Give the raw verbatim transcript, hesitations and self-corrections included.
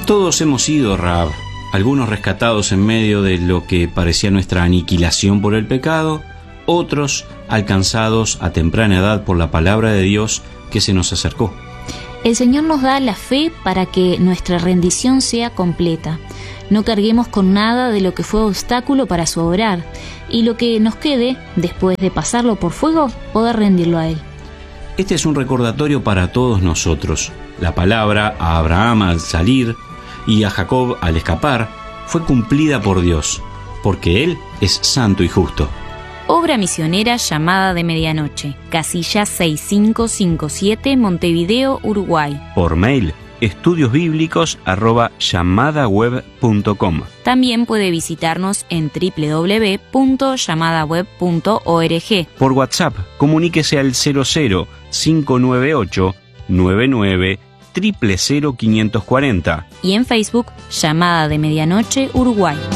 Todos hemos sido Rahab, algunos rescatados en medio de lo que parecía nuestra aniquilación por el pecado, otros alcanzados a temprana edad por la palabra de Dios que se nos acercó. El Señor nos da la fe para que nuestra rendición sea completa. No carguemos con nada de lo que fue obstáculo para su obrar, y lo que nos quede, después de pasarlo por fuego, poder rendirlo a Él. Este es un recordatorio para todos nosotros. La palabra a Abraham al salir y a Jacob al escapar fue cumplida por Dios, porque Él es santo y justo. Obra misionera Llamada de Medianoche, casilla seis cinco cinco siete, Montevideo, Uruguay. Por mail, estudiosbíblicos arroba llamadaweb punto com. También puede visitarnos en doble u doble u doble u punto llamadaweb punto org. Por WhatsApp, comuníquese al cero cero cinco nueve ocho nueve nueve cero cero cero cinco cuatro cero. Y en Facebook, Llamada de Medianoche, Uruguay.